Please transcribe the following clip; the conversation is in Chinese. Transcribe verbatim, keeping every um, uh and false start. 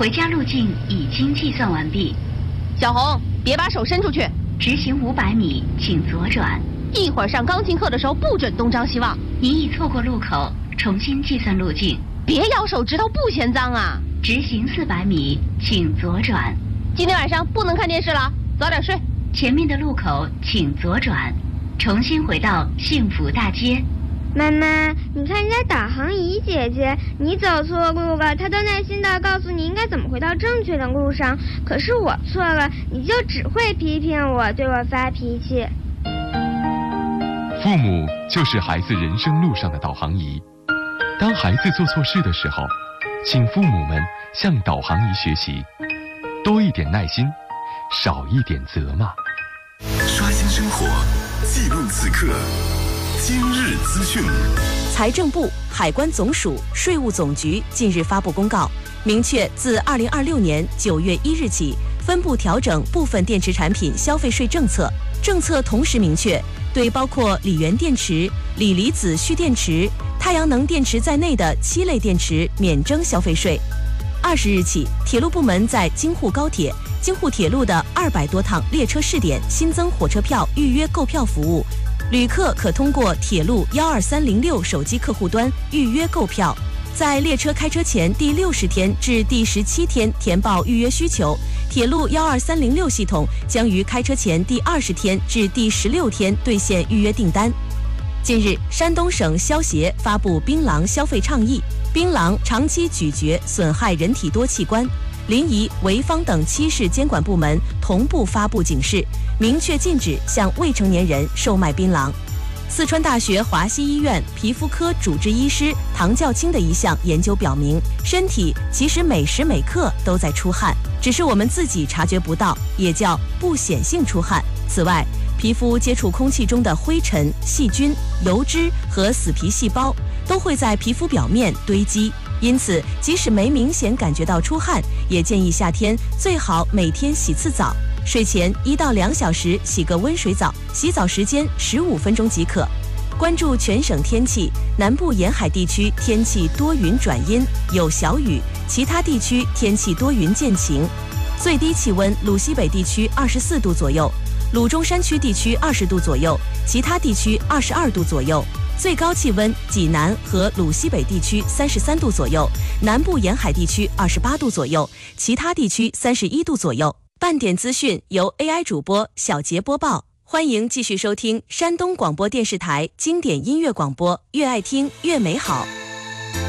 回家路径已经计算完毕。 小红，别把手伸出去。 直行五百米，请左转。 一会儿上钢琴课的时候不准东张西望。 您已错过路口，重新计算路径。 别咬手指头，不嫌脏啊。 直行四百米，请左转。 今天晚上不能看电视了，早点睡。 前面的路口请左转，重新回到幸福大街。 妈妈，你看人家导航仪姐姐，你走错路了，她都耐心地告诉你应该怎么回到正确的路上。可是我错了，你就只会批评我，对我发脾气。 父母就是孩子人生路上的导航仪。当孩子做错事的时候，请父母们向导航仪学习，多一点耐心，少一点责骂。 刷新生活，记录此刻。今日资讯。 财政部、海关总署、税务总局近日发布公告，明确自二零二六年九月一日起，分步调整部分电池产品消费税政策。政策同时明确，对包括锂源电池、锂离子蓄电池、太阳能电池在内的七类电池免征消费税。二十日起，铁路部门在京沪高铁、京沪铁路的二百多趟列车试点新增火车票预约购票服务，旅客可通过铁路幺二三零六手机客户端预约购票。在列车开车前第六十天至第十七天填报预约需求，铁路幺二三零六系统将于开车前第二十天至第十六天兑现预约订单。近日，山东省消协发布槟榔消费倡议，槟榔长期咀嚼损害人体多器官，临沂、潍坊等七市监管部门同步发布警示，明确禁止向未成年人售卖槟榔。四川大学华西医院皮肤科主治医师唐教清的一项研究表明，身体其实每时每刻都在出汗，只是我们自己察觉不到，也叫不显性出汗。此外，皮肤接触空气中的灰尘、细菌、油脂和死皮细胞都会在皮肤表面堆积，因此即使没明显感觉到出汗，也建议夏天最好每天洗次澡，睡前一到两小时洗个温水澡，洗澡时间十五分钟即可。关注全省天气，南部沿海地区天气多云转阴，有小雨，其他地区天气多云见晴。最低气温鲁西北地区二十四度左右，鲁中山区地区二十度左右，其他地区二十二度左右。最高气温济南和鲁西北地区三十三度左右，南部沿海地区二十八度左右，其他地区三十一度左右。半点资讯由 A I 主播小杰播报，欢迎继续收听山东广播电视台经典音乐广播，越爱听越美好。